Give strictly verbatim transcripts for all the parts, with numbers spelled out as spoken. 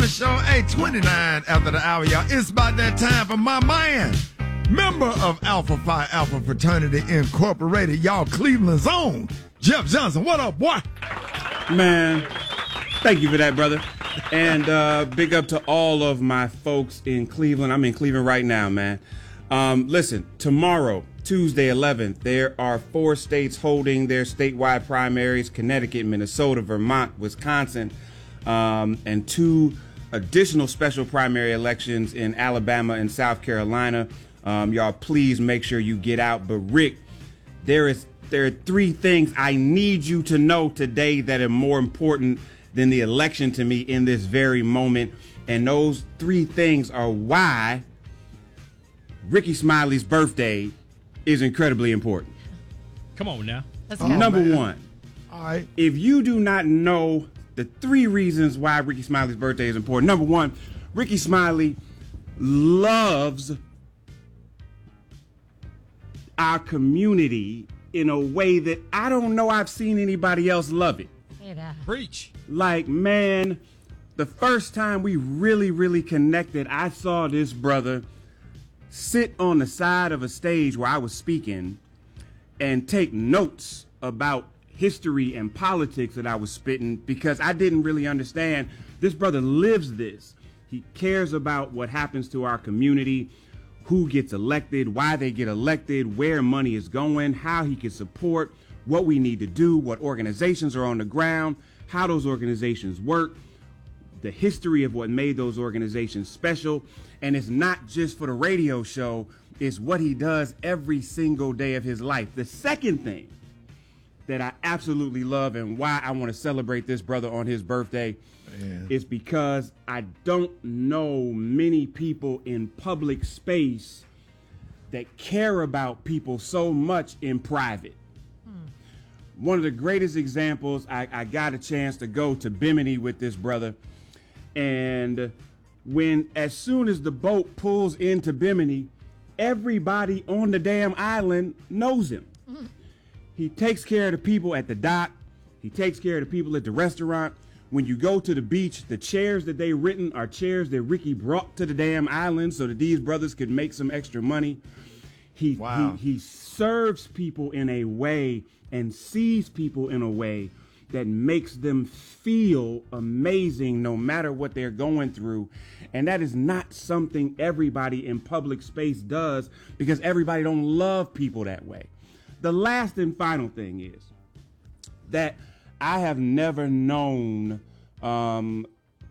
Show eight twenty-nine after the hour, y'all. It's about that time for my man, member of Alpha Phi Alpha Fraternity Incorporated, y'all Cleveland's own, Jeff Johnson. What up, boy? Man, thank you for that, brother. And uh, big up to all of my folks in Cleveland. I'm in Cleveland right now, man. Um, listen, tomorrow, Tuesday eleventh, there are four states holding their statewide primaries: Connecticut, Minnesota, Vermont, Wisconsin, um, and two additional special primary elections in Alabama and South Carolina. Um, y'all, please make sure you get out. But Rick, there is there are three things I need you to know today that are more important than the election to me in this very moment. And those three things are why Rickey Smiley's birthday is incredibly important. Come on now. Let's go. Number man. one. All right. If you do not know the three reasons why Rickey Smiley's birthday is important. Number one, Rickey Smiley loves our community in a way that I don't know I've seen anybody else love it. Preach. Like, man, the first time we really, really connected, I saw this brother sit on the side of a stage where I was speaking and take notes about history and politics that I was spitting, because I didn't really understand. This brother lives this. He cares about what happens to our community, who gets elected, why they get elected, where money is going, how he can support, what we need to do, what organizations are on the ground, how those organizations work, the history of what made those organizations special. And it's not just for the radio show, it's what he does every single day of his life. The second thing that I absolutely love and why I want to celebrate this brother on his birthday Man. is because I don't know many people in public space that care about people so much in private. Hmm. One of the greatest examples, I, I got a chance to go to Bimini with this brother, and when as soon as the boat pulls into Bimini, everybody on the damn island knows him. Mm-hmm. He takes care of the people at the dock. He takes care of the people at the restaurant. When you go to the beach, the chairs that they written are chairs that Rickey brought to the damn island so that these brothers could make some extra money. He, wow. he, he serves people in a way and sees people in a way that makes them feel amazing no matter what they're going through. And that is not something everybody in public space does, because everybody don't love people that way. The last and final thing is that I have never known um,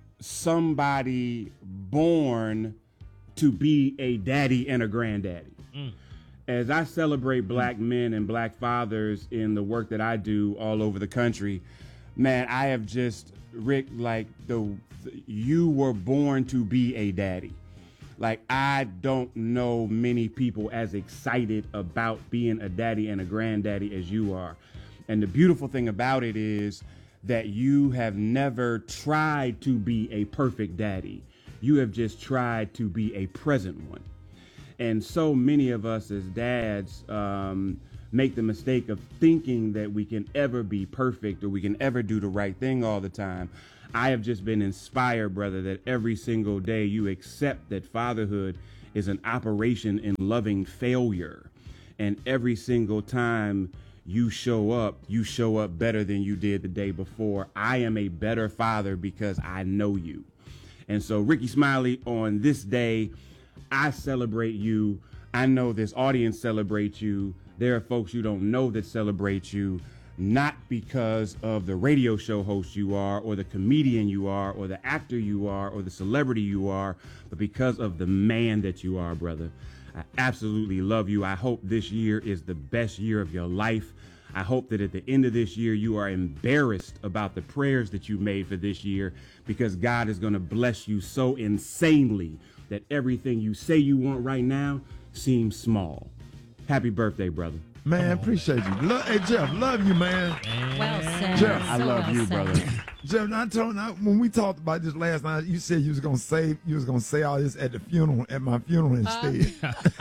somebody born to be a daddy and a granddaddy. Mm. As I celebrate black men and black fathers in the work that I do all over the country, man, I have just, Rick, like, the you were born to be a daddy. Like, I don't know many people as excited about being a daddy and a granddaddy as you are. And the beautiful thing about it is that you have never tried to be a perfect daddy. You have just tried to be a present one. And so many of us as dads um, make the mistake of thinking that we can ever be perfect or we can ever do the right thing all the time. I have just been inspired, brother, that every single day you accept that fatherhood is an operation in loving failure. And every single time you show up, you show up better than you did the day before. I am a better father because I know you. And so, Rickey Smiley, on this day, I celebrate you. I know this audience celebrates you. There are folks you don't know that celebrate you, not because of the radio show host you are, or the comedian you are, or the actor you are, or the celebrity you are, but because of the man that you are, brother. I absolutely love you. I hope this year is the best year of your life. I hope that at the end of this year, you are embarrassed about the prayers that you made for this year, because God is going to bless you so insanely that everything you say you want right now seems small. Happy birthday, brother. Man, appreciate you. Lo- hey, Jeff, love you, man. Well said. Jeff, I So love well you, said. brother. Jeff, I told I, when we talked about this last night, you said you was gonna say you was gonna say all this at the funeral, at my funeral instead.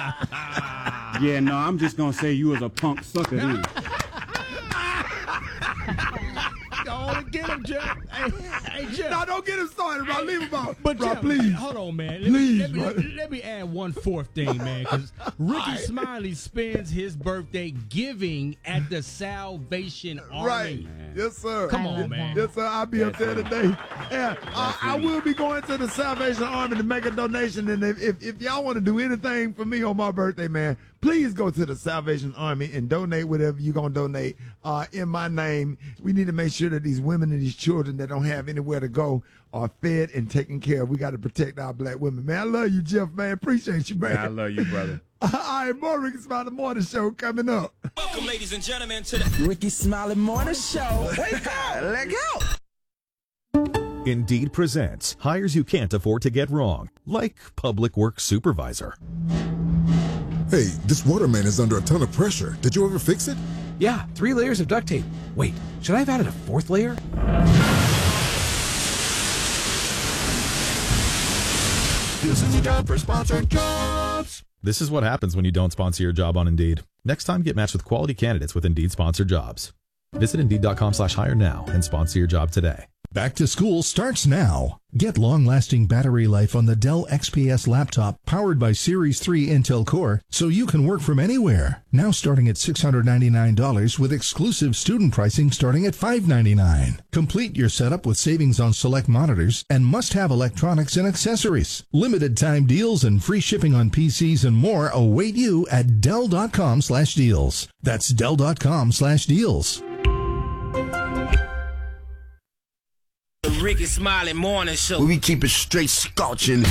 Yeah, no, I'm just going to say you was a punk sucker then. Go on and get look, Jeff. Hey, hey, Jeff. No, don't get him started, bro. Leave him out. But bro, Jeff, please. hold on, man. Let Please, me, let, me, bro. let, me, let me add one fourth thing, man, because Ricky right. Smiley spends his birthday giving at the Salvation Army. Right. Yes, sir. Come on, man. Yes, sir. I'll be up there today. Yeah, uh, I will be going to the Salvation Army to make a donation. And if, if, if y'all want to do anything for me on my birthday, man, please go to the Salvation Army and donate whatever you're going to donate uh, in my name. We need to make sure that these women and these children that don't have anywhere to go are fed and taken care of. We got to protect our black women. Man, I love you, Jeff, man. Appreciate you, man. I love you, brother. All right, more Ricky Smiley Morning Show coming up. Welcome, ladies and gentlemen, to the Ricky Smiley Morning Show. Wake up, let go. Indeed presents hires you can't afford to get wrong, like public works supervisor. Hey, this waterman is under a ton of pressure. Did you ever fix it? Yeah, three layers of duct tape. Wait, should I have added a fourth layer? This is your job for sponsored jobs. This is what happens when you don't sponsor your job on Indeed. Next time, get matched with quality candidates with Indeed sponsored jobs. Visit Indeed.com slash hire now and sponsor your job today. Back to school starts now. Get long-lasting battery life on the Dell X P S laptop powered by Series three Intel Core so you can work from anywhere. Now starting at six hundred ninety-nine dollars with exclusive student pricing starting at five hundred ninety-nine dollars. Complete your setup with savings on select monitors and must-have electronics and accessories. Limited time deals and free shipping on P Cs and more await you at Dell.com slash deals. That's Dell.com slash deals. The Ricky Smiley Morning Show. We keep it straight scorching.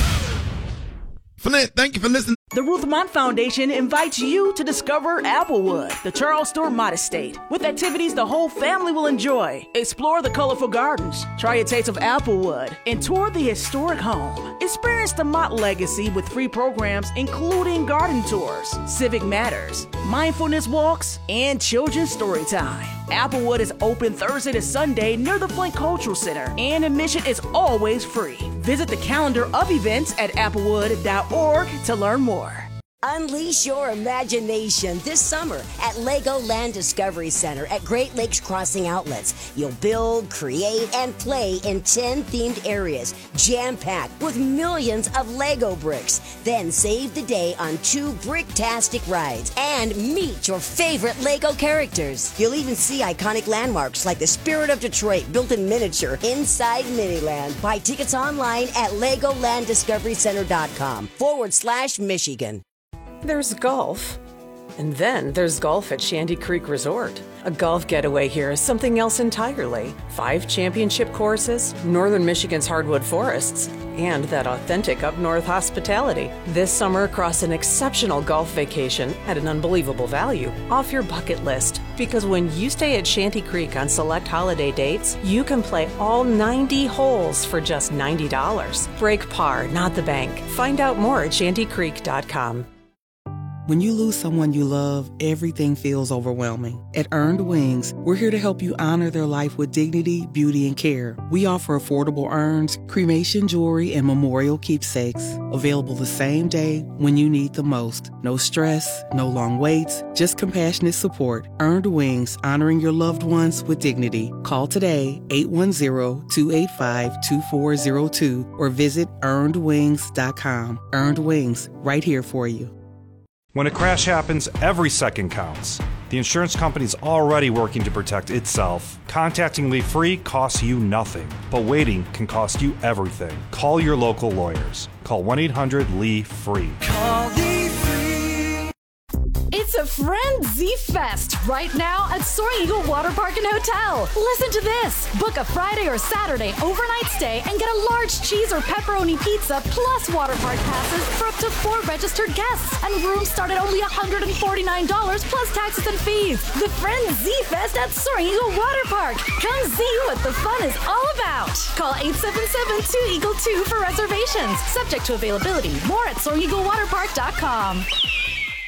Flint, thank you for listening. The Ruth Mont Foundation invites you to discover Applewood, the Charles Store Mott Estate, with activities the whole family will enjoy. Explore the colorful gardens, try a taste of Applewood, and tour the historic home. Experience the Mott legacy with free programs including garden tours, civic matters, mindfulness walks, and children's story time. Applewood is open Thursday to Sunday near the Flint Cultural Center, and admission is always free. Visit the calendar of events at applewood dot org to learn more. Unleash your imagination this summer at Legoland Discovery Center at Great Lakes Crossing Outlets. You'll build, create, and play in ten themed areas, jam-packed with millions of Lego bricks. Then save the day on two bricktastic rides and meet your favorite Lego characters. You'll even see iconic landmarks like the Spirit of Detroit built in miniature inside Miniland. Buy tickets online at legolanddiscoverycenter.com forward slash Michigan. There's golf, and then there's golf at Shanty Creek Resort. A golf getaway here is something else entirely. Five championship courses, northern Michigan's hardwood forests, and that authentic up-north hospitality. This summer, across an exceptional golf vacation at an unbelievable value, off your bucket list. Because when you stay at Shanty Creek on select holiday dates, you can play all ninety holes for just ninety dollars. Break par, not the bank. Find out more at shanty creek dot com. When you lose someone you love, everything feels overwhelming. At Earned Wings, we're here to help you honor their life with dignity, beauty, and care. We offer affordable urns, cremation jewelry, and memorial keepsakes. Available the same day when you need the most. No stress, no long waits, just compassionate support. Earned Wings, honoring your loved ones with dignity. Call today, eight one zero, two eight five, two four zero two, or visit earned wings dot com. Earned Wings, right here for you. When a crash happens, every second counts. The insurance company's already working to protect itself. Contacting Lee Free costs you nothing, but waiting can cost you everything. Call your local lawyers. Call one eight hundred L E E FREE. Call Lee Free. It's a Frenzy Fest right now at Soaring Eagle Water Park and Hotel. Listen to this. Book a Friday or Saturday overnight stay and get a large cheese or pepperoni pizza plus water park passes for up to four registered guests. And rooms start at only one hundred forty-nine dollars plus taxes and fees. The Frenzy Fest at Soaring Eagle Water Park. Come see what the fun is all about. Call eight seven seven, two eagle two for reservations. Subject to availability. More at soaring eagle water park dot com.